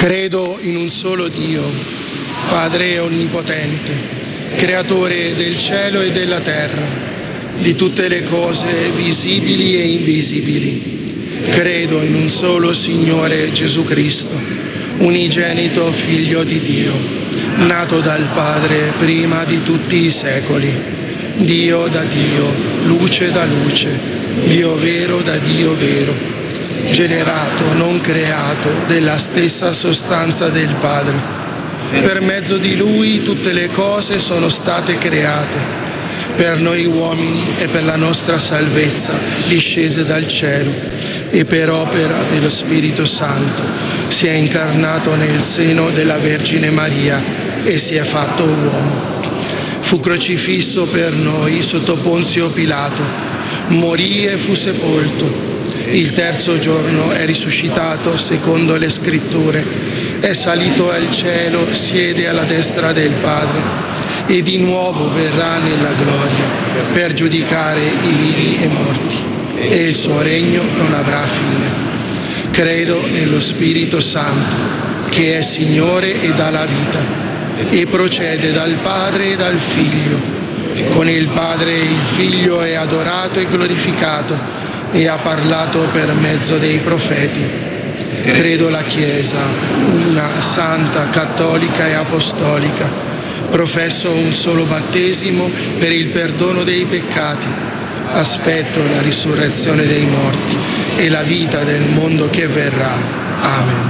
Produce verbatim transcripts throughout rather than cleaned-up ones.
Credo in un solo Dio, Padre onnipotente, creatore del cielo e della terra, di tutte le cose visibili e invisibili. Credo in un solo Signore Gesù Cristo, unigenito Figlio di Dio, nato dal Padre prima di tutti i secoli, Dio da Dio, luce da luce, Dio vero da Dio vero, generato, non creato, della stessa sostanza del Padre. Per mezzo di Lui tutte le cose sono state create, per noi uomini e per la nostra salvezza, discese dal cielo, e per opera dello Spirito Santo si è incarnato nel seno della Vergine Maria e si è fatto uomo. Fu crocifisso per noi sotto Ponzio Pilato, morì e fu sepolto. Il terzo giorno è risuscitato secondo le Scritture, è salito al cielo, siede alla destra del Padre e di nuovo verrà nella gloria per giudicare i vivi e i morti, e il suo regno non avrà fine. Credo nello Spirito Santo, che è Signore e dà la vita, e procede dal Padre e dal Figlio. Con il Padre e il Figlio è adorato e glorificato, e ha parlato per mezzo dei profeti. Credo la Chiesa, una santa, cattolica e apostolica. Professo un solo battesimo per il perdono dei peccati. Aspetto la risurrezione dei morti e la vita del mondo che verrà. Amen.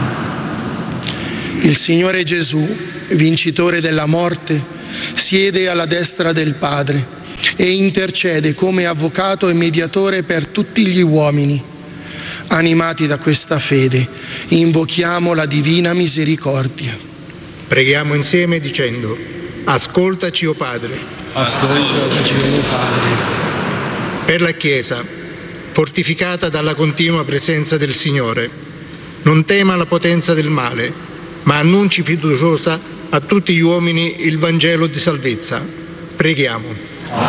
Il Signore Gesù, vincitore della morte, siede alla destra del Padre e intercede come avvocato e mediatore per tutti gli uomini. Animati da questa fede, invochiamo la divina misericordia. Preghiamo insieme dicendo: ascoltaci, o Padre. Ascoltaci, o Padre. Per la Chiesa, fortificata dalla continua presenza del Signore, non tema la potenza del male, ma annunci fiduciosa a tutti gli uomini il Vangelo di salvezza. Preghiamo.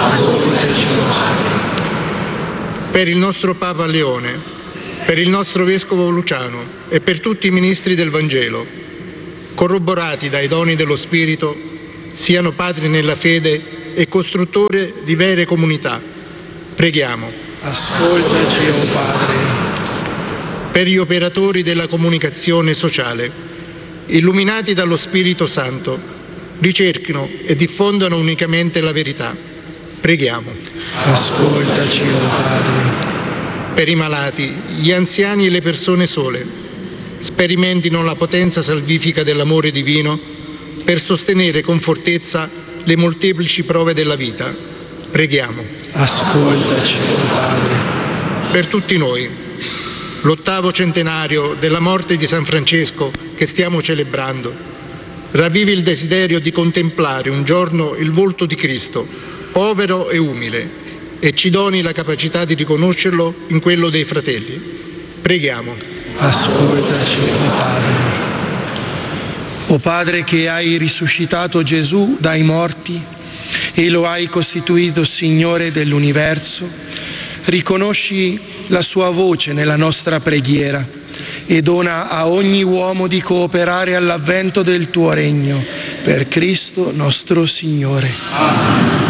Per il nostro Papa Leone, per il nostro Vescovo Luciano e per tutti i ministri del Vangelo, corroborati dai doni dello Spirito, siano padri nella fede e costruttori di vere comunità. Preghiamo. Ascoltaci, o Padre. Per gli operatori della comunicazione sociale, illuminati dallo Spirito Santo, ricerchino e diffondano unicamente la verità. Preghiamo. Ascoltaci, o Padre. Per i malati, gli anziani e le persone sole, sperimentino la potenza salvifica dell'amore divino per sostenere con fortezza le molteplici prove della vita. Preghiamo. Ascoltaci, o Padre. Per tutti noi, l'ottavo centenario della morte di San Francesco che stiamo celebrando, ravvivi il desiderio di contemplare un giorno il volto di Cristo, povero e umile, e ci doni la capacità di riconoscerlo in quello dei fratelli. Preghiamo. Ascoltaci, o Padre. O Padre, che hai risuscitato Gesù dai morti e lo hai costituito Signore dell'universo, riconosci la sua voce nella nostra preghiera e dona a ogni uomo di cooperare all'avvento del tuo regno, per Cristo nostro Signore. Amen.